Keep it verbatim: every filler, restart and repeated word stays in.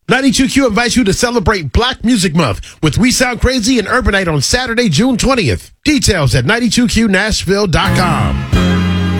ninety-two Q invites you to celebrate Black Music Month with We Sound Crazy and Urbanite on Saturday, June twentieth. Details at ninety-two Q nashville dot com.